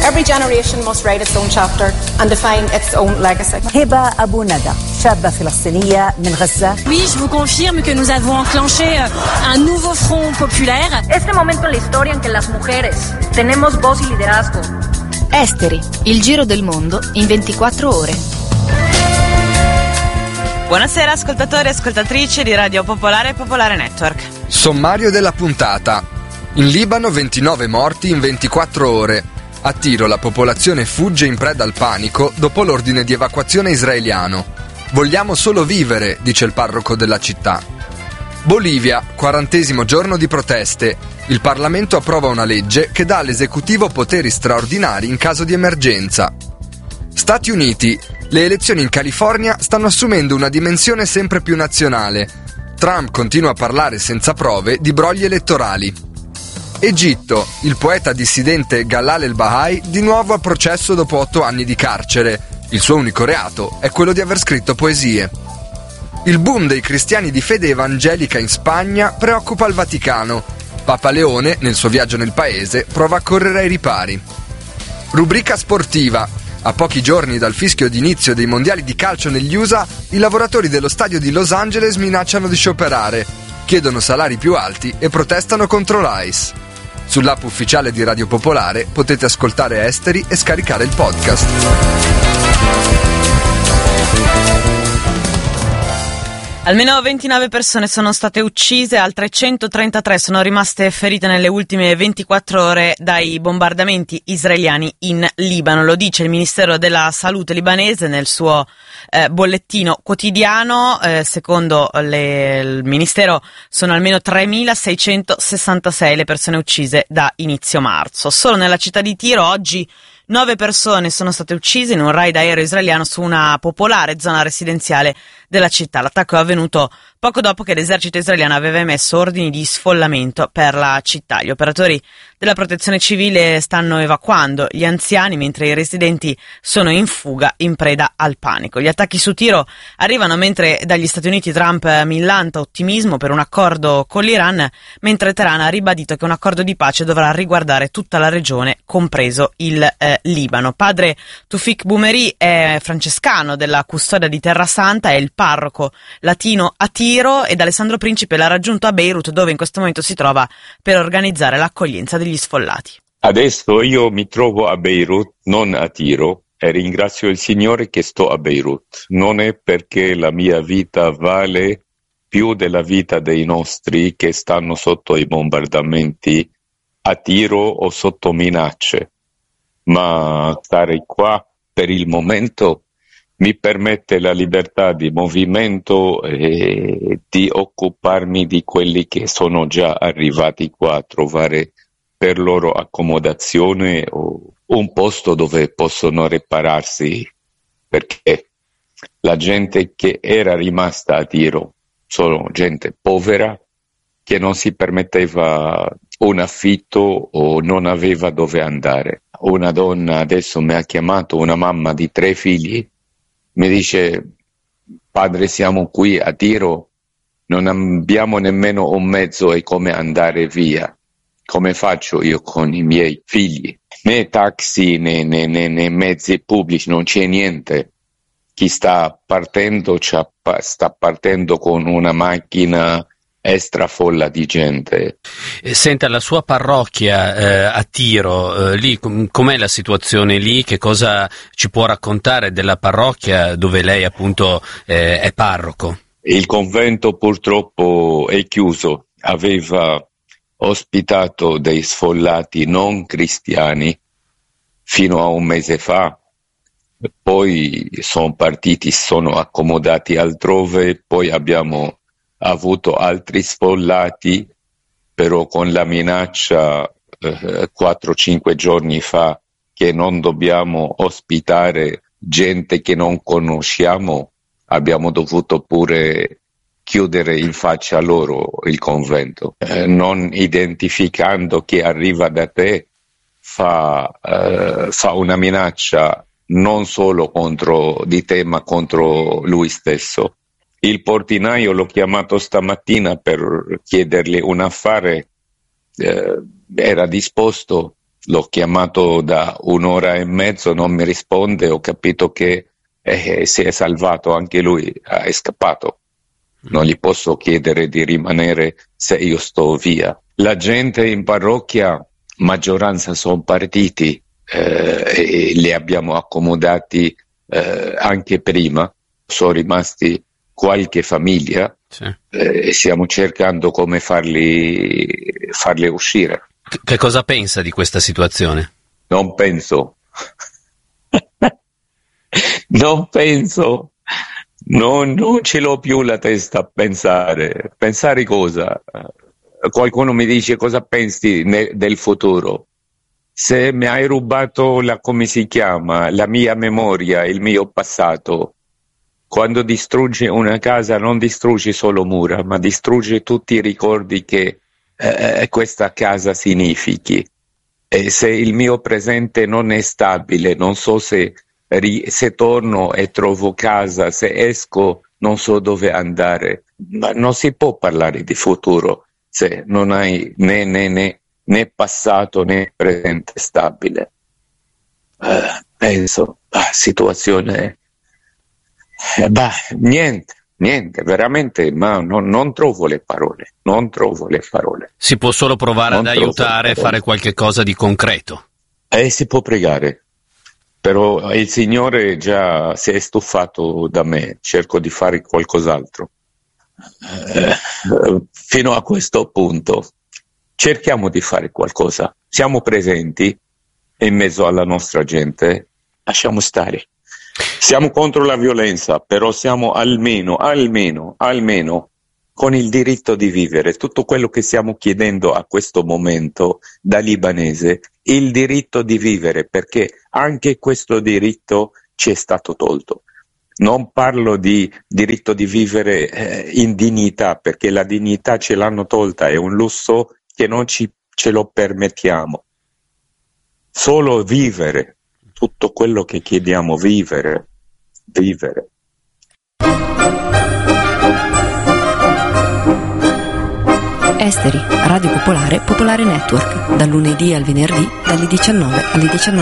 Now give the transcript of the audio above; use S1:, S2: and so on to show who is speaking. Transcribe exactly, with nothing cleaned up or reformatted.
S1: Every generation must write its own chapter and define its own legacy.
S2: هبة أبو ندى شابة فلسطينية من غزة.
S3: Oui, je vous confirme que nous avons enclenché un nouveau front populaire.
S4: Este momento en la historia en que las mujeres tenemos voz y liderazgo.
S5: Esteri, il giro del mondo in ventiquattro ore.
S6: Buonasera ascoltatori e ascoltatrici di Radio Popolare e Popolare Network.
S7: Sommario della puntata. In Libano ventinove morti in ventiquattro ore. A Tiro la popolazione fugge in preda al panico dopo l'ordine di evacuazione israeliano. Vogliamo solo vivere, dice il parroco della città. Bolivia, quarantesimo giorno di proteste. Il Parlamento approva una legge che dà all'esecutivo poteri straordinari in caso di emergenza. Stati Uniti. Le elezioni in California stanno assumendo una dimensione sempre più nazionale. Trump continua a parlare senza prove di brogli elettorali. Egitto. Il poeta dissidente Galal El-Bahai di nuovo a processo dopo otto anni di carcere. Il suo unico reato è quello di aver scritto poesie. Il boom dei cristiani di fede evangelica in Spagna preoccupa il Vaticano. Papa Leone, nel suo viaggio nel paese, prova a correre ai ripari. Rubrica sportiva. A pochi giorni dal fischio d'inizio dei mondiali di calcio negli U S A, i lavoratori dello stadio di Los Angeles minacciano di scioperare, chiedono salari più alti e protestano contro l'I C E. Sull'app ufficiale di Radio Popolare potete ascoltare Esteri e scaricare il podcast.
S6: Almeno ventinove persone sono state uccise, altre centotrentatré sono rimaste ferite nelle ultime ventiquattro ore dai bombardamenti israeliani in Libano. Lo dice il Ministero della Salute libanese nel suo eh, bollettino quotidiano. Eh, secondo le, il Ministero sono almeno tremilaseicentosessantasei le persone uccise da inizio marzo. Solo nella città di Tiro oggi nove persone sono state uccise in un raid aereo israeliano su una popolare zona residenziale della città. L'attacco è avvenuto poco dopo che l'esercito israeliano aveva emesso ordini di sfollamento per la città. Gli operatori della protezione civile stanno evacuando gli anziani mentre i residenti sono in fuga in preda al panico. Gli attacchi su Tiro arrivano mentre dagli Stati Uniti Trump millanta ottimismo per un accordo con l'Iran, mentre Teheran ha ribadito che un accordo di pace dovrà riguardare tutta la regione, compreso il eh, Libano. Padre Tufik Boumeri è francescano della Custodia di Terra Santa, è il parroco latino a Tiro ed Alessandro Principe l'ha raggiunto a Beirut, dove in questo momento si trova per organizzare l'accoglienza degli sfollati.
S8: Adesso io mi trovo a Beirut, non a Tiro, e ringrazio il Signore che sto a Beirut. Non è perché la mia vita vale più della vita dei nostri che stanno sotto i bombardamenti a Tiro o sotto minacce, ma stare qua per il momento mi permette la libertà di movimento e di occuparmi di quelli che sono già arrivati qua, trovare per loro accomodazione o un posto dove possono ripararsi, perché la gente che era rimasta a Tiro sono gente povera che non si permetteva un affitto o non aveva dove andare. Una donna adesso mi ha chiamato, una mamma di tre figli, mi dice: padre, siamo qui a Tiro, non abbiamo nemmeno un mezzo e come andare via. Come faccio io con i miei figli? Né taxi né, né, né, né mezzi pubblici, non c'è niente. Chi sta partendo sta partendo con una macchina strafolla di gente.
S9: Senta, la sua parrocchia eh, a Tiro, eh, lì com- com'è la situazione lì? Che cosa ci può raccontare della parrocchia dove lei appunto eh, è parroco?
S8: Il convento purtroppo è chiuso, aveva ospitato dei sfollati non cristiani fino a un mese fa, poi sono partiti, sono accomodati altrove, poi abbiamo avuto altri sfollati, però con la minaccia eh, quattro cinque giorni fa che non dobbiamo ospitare gente che non conosciamo, abbiamo dovuto pure chiudere in faccia a loro il convento, eh, non identificando chi arriva da te fa, eh, fa una minaccia non solo contro di te ma contro lui stesso. Il portinaio l'ho chiamato stamattina per chiedergli un affare, eh, era disposto, l'ho chiamato da un'ora e mezzo, non mi risponde, ho capito che eh, si è salvato anche lui, è scappato. Non gli posso chiedere di rimanere se io sto via. La gente in parrocchia, maggioranza sono partiti, eh, e li abbiamo accomodati eh, anche prima, sono rimasti qualche famiglia, sì. eh, e stiamo cercando come farli, farli uscire.
S9: Che cosa pensa di questa situazione?
S8: Non penso. non penso. Non, non ce l'ho più la testa a pensare. Pensare cosa? Qualcuno mi dice cosa pensi ne, del futuro. Se mi hai rubato la, come si chiama, la mia memoria, il mio passato, quando distruggi una casa non distruggi solo mura, ma distruggi tutti i ricordi che eh, questa casa significhi. E se il mio presente non è stabile, non so se, se torno e trovo casa, se esco non so dove andare, ma non si può parlare di futuro se non hai né, né, né, né passato né presente stabile. Uh, penso, ah, situazione, eh, bah, niente, niente, veramente, ma non, non trovo le parole, non trovo le parole.
S9: Si può solo provare non ad aiutare e fare qualche cosa di concreto.
S8: Eh, si può pregare, però il Signore già si è stufato da me, cerco di fare qualcos'altro. Eh, fino a questo punto cerchiamo di fare qualcosa, siamo presenti in mezzo alla nostra gente, lasciamo stare, siamo contro la violenza, però siamo almeno almeno almeno con il diritto di vivere. Tutto quello che stiamo chiedendo a questo momento da libanese, il diritto di vivere, perché anche questo diritto ci è stato tolto. Non parlo di diritto di vivere eh, in dignità, perché la dignità ce l'hanno tolta, è un lusso che non ci, ce lo permettiamo. Solo vivere, tutto quello che chiediamo, vivere, vivere.
S10: Esteri, Radio Popolare, Popolare Network, dal lunedì al venerdì, dalle diciannove alle diciannove.